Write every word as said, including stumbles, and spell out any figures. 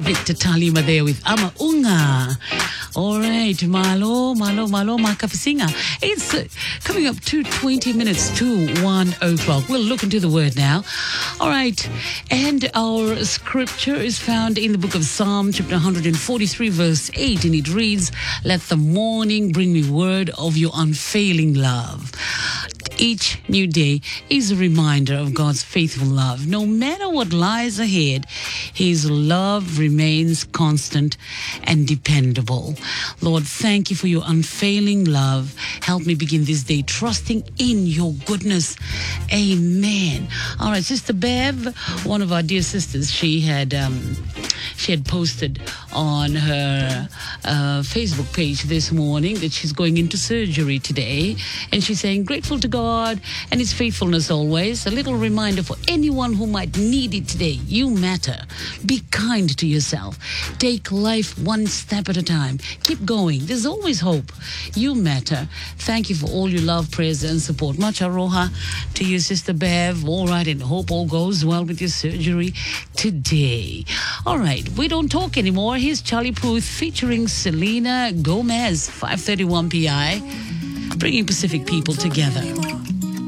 Victor Talima there with Ama Unga. All right, Malo, Malo, Malo, Makafisinga. It's uh, coming up to twenty minutes to one o'clock. We'll look into the word now. All right, and our scripture is found in the book of Psalm, chapter one forty-three, verse eight, and it reads, "Let the morning bring me word of your unfailing love." Each new day is a reminder of God's faithful love. No matter what lies ahead, His love remains constant and dependable. Lord, thank you for your unfailing love. Help me begin this day trusting in your goodness. Amen. All right, Sister Bev, one of our dear sisters, she had um, she had posted on her uh, Facebook page this morning that she's going into surgery today, and she's saying, grateful to God and His faithfulness always. A little reminder for anyone who might need it today. You matter. Be kind to yourself. Take life one step at a time. Keep going. There's always hope. You matter. Thank you for all your love, prayers, and support. Much aroha to you, Sister Bev. All right, and hope all goes well with your surgery today. All right, we don't talk anymore. Here's Charlie Puth featuring Selena Gomez, five thirty-one P I, bringing Pacific people together.